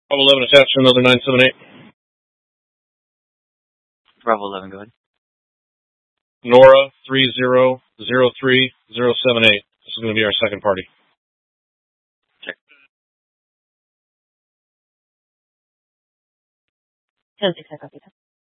Bravo 11 attached to another 978. Bravo 11, go ahead. Nora 3003078. This is going to be our second party. Check. 10-6, I copy that.